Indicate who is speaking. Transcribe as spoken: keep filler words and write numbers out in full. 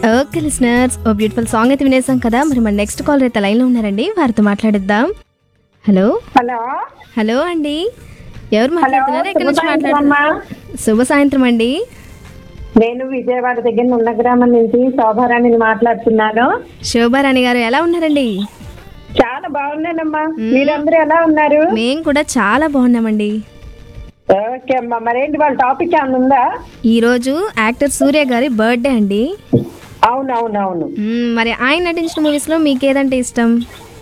Speaker 1: Okay listeners, ఓ beautiful song అయితే వినేసాం కదా. మరి మన నెక్స్ట్ కాలర్ అయితే లైన్లో ఉన్నారండి, వారితో మాట్లాడిద్దాం. హలో
Speaker 2: హలో
Speaker 1: హలో అండి, ఎవరు మాట్లాడుతున్నారు? ఎక్కడి నుంచి
Speaker 2: శుభ
Speaker 1: మాట్లాడుతున్నారు? శుభ సాయంత్రం అండి.
Speaker 2: నేను విజయవాడ దగ్గర ఉన్న గ్రామం నుంచి శోభారాణిని మాట్లాడుతున్నాను.
Speaker 1: శోభారాణి గారు ఎలా ఉన్నారండి?
Speaker 2: చాలా బాగున్నానమ్మా. మీరందరూ ఎలా ఉన్నారు?
Speaker 1: మేము కూడా చాలా బాగున్నామండి.
Speaker 2: ఓకే అమ్మా, మరేంటి వాళ్ళ టాపిక్ ఏమైనా ఉందా?
Speaker 1: ఈరోజు యాక్టర్ సూర్య గారి బర్త్డే అండి.
Speaker 2: అవునవునవును.
Speaker 1: మ్మ్, మరి ఆయన నటించిన మూవీస్లో మీకు ఏదంటే ఇష్టం?